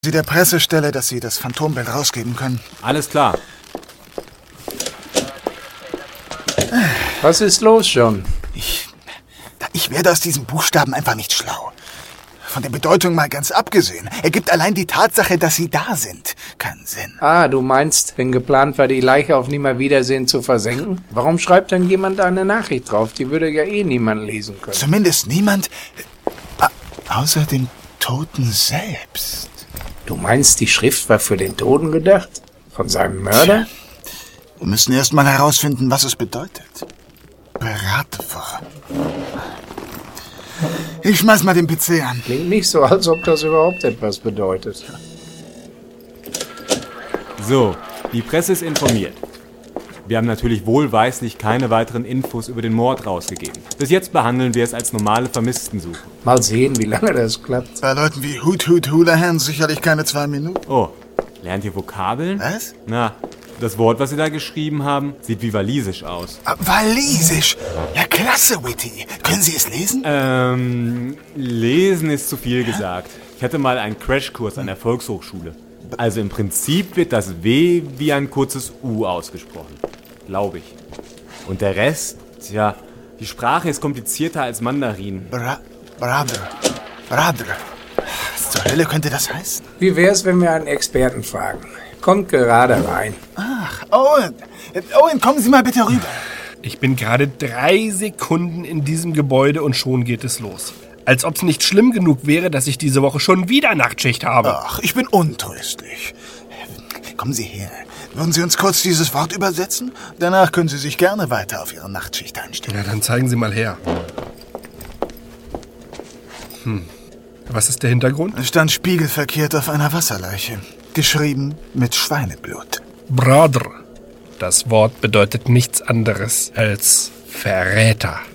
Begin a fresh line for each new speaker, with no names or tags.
Sie der Pressestelle, dass Sie das Phantombild rausgeben können.
Alles klar.
Was ist los, John?
Ich werde aus diesen Buchstaben einfach nicht schlau. Von der Bedeutung mal ganz abgesehen. Ergibt allein die Tatsache, dass sie da sind, keinen Sinn.
Ah, du meinst, wenn geplant war, die Leiche auf Nimmerwiedersehen zu versenken? Warum schreibt dann jemand da eine Nachricht drauf? Die würde ja eh niemand lesen können.
Zumindest niemand, außer dem Toten selbst.
Du meinst, die Schrift war für den Toten gedacht? Von seinem Mörder?
Wir müssen erst mal herausfinden, was es bedeutet. Bratwurst. Ich schmeiß mal den PC an.
Klingt nicht so, als ob das überhaupt etwas bedeutet.
So, die Presse ist informiert. Wir haben natürlich wohlweislich keine weiteren Infos über den Mord rausgegeben. Bis jetzt behandeln wir es als normale Vermisstensuche.
Mal sehen, wie lange das klappt.
Bei Leuten wie Hoot Hoot Houlihan sicherlich keine 2 Minuten.
Oh, lernt ihr Vokabeln?
Was?
Na, das Wort, was Sie da geschrieben haben, sieht wie walisisch aus.
Walisisch? Ja, klasse, Witty. Können Sie es lesen?
Lesen ist zu viel gesagt. Ich hatte mal einen Crashkurs an der Volkshochschule. Also im Prinzip wird das W wie ein kurzes U ausgesprochen. Glaube ich. Und der Rest, tja, die Sprache ist komplizierter als Mandarin.
Brother. Was zur Hölle könnte das heißen?
Wie wär's, wenn wir einen Experten fragen? Kommt gerade rein.
Ach, Owen. Owen, kommen Sie mal bitte rüber.
Ich bin gerade 3 Sekunden in diesem Gebäude und schon geht es los. Als ob es nicht schlimm genug wäre, dass ich diese Woche schon wieder Nachtschicht habe.
Ach, ich bin untröstlich. Kommen Sie her. Würden Sie uns kurz dieses Wort übersetzen? Danach können Sie sich gerne weiter auf Ihre Nachtschicht einstellen.
Ja, dann zeigen Sie mal her. Was ist der Hintergrund?
Es stand spiegelverkehrt auf einer Wasserleiche. Geschrieben mit Schweineblut.
Brother. Das Wort bedeutet nichts anderes als Verräter.